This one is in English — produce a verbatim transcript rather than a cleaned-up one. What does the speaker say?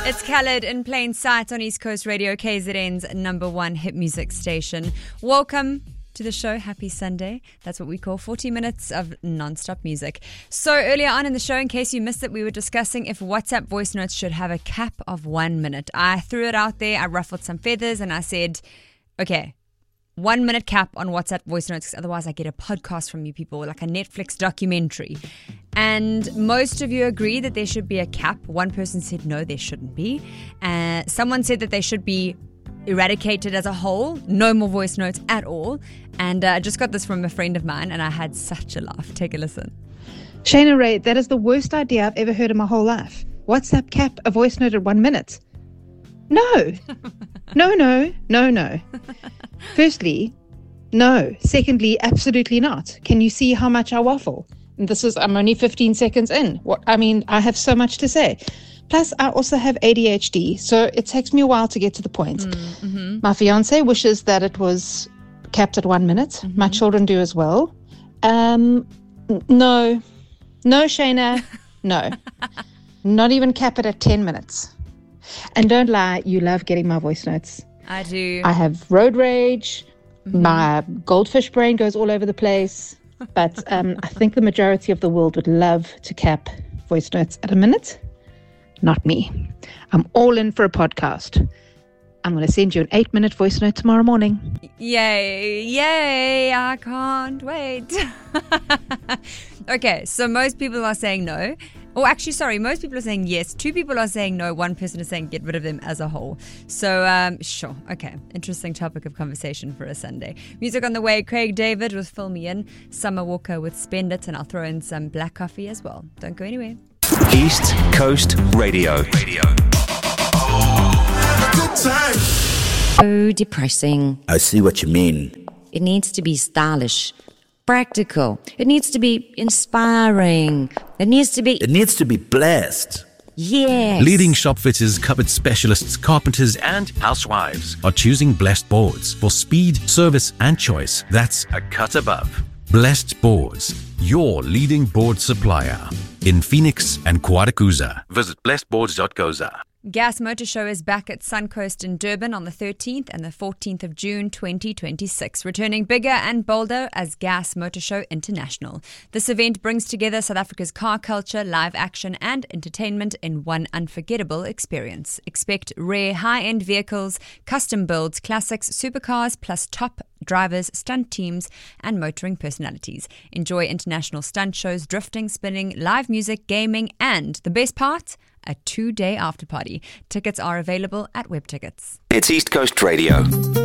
It's Khaled in plain sight on East Coast Radio, K Z N's number one hit music station. Welcome to the show. Happy Sunday. That's what we call forty minutes of non-stop music. So earlier on in the show, in case you missed it, we were discussing if WhatsApp voice notes should have a cap of one minute. I threw it out there, I ruffled some feathers, and I said, okay, one minute cap on WhatsApp voice notes, because otherwise I get a podcast from you people, like a Netflix documentary. And most of you agree that there should be a cap. One person said no, there shouldn't be. Uh, someone said that they should be eradicated as a whole, no more voice notes at all. And uh, I just got this from a friend of mine, and I had such a laugh. Take a listen. Shayna Ray, that is the worst idea I've ever heard in my whole life. WhatsApp cap a voice note at one minute. No. No, no, no, no. Firstly, no. Secondly, absolutely not. Can you see how much I waffle? And this is, I'm only fifteen seconds in. What I mean, I have so much to say. Plus, I also have A D H D, so it takes me a while to get to the point. Mm-hmm. My fiance wishes that it was capped at one minute. Mm-hmm. My children do as well. Um, no. No, Shayna. No. Not even cap it at ten minutes. And don't lie, you love getting my voice notes. I do. I have road rage. Mm-hmm. My goldfish brain goes all over the place. But um, I think the majority of the world would love to cap voice notes at a minute. Not me. I'm all in for a podcast. I'm going to send you an eight-minute voice note tomorrow morning. Yay, yay, I can't wait. Okay, so most people are saying no. Oh, actually, sorry, most people are saying yes. Two people are saying no. One person is saying get rid of them as a whole. So, um, sure. Okay. Interesting topic of conversation for a Sunday. Music on the way. Craig David with Fill Me In. Summer Walker with Spend It. And I'll throw in some black coffee as well. Don't go anywhere. East Coast Radio. Radio. Good time. So depressing. I see what you mean. It needs to be stylish. Practical. It needs to be inspiring. It needs to be... It needs to be blessed. Yes. Leading shop fitters, cupboard specialists, carpenters and housewives are choosing Blessed Boards for speed, service and choice. That's a cut above. Blessed Boards, your leading board supplier in Phoenix and Kwadakuza. Visit blessed boards dot co dot za. Gas Motor Show is back at Suncoast in Durban on the thirteenth and the fourteenth of June twenty twenty-six, returning bigger and bolder as Gas Motor Show International. This event brings together South Africa's car culture, live action and entertainment in one unforgettable experience. Expect rare high-end vehicles, custom builds, classics, supercars, plus top drivers, stunt teams and motoring personalities. Enjoy international stunt shows, drifting, spinning, live music, gaming and, the best part, a two-day after party. Tickets are available at Web Tickets. It's East Coast Radio.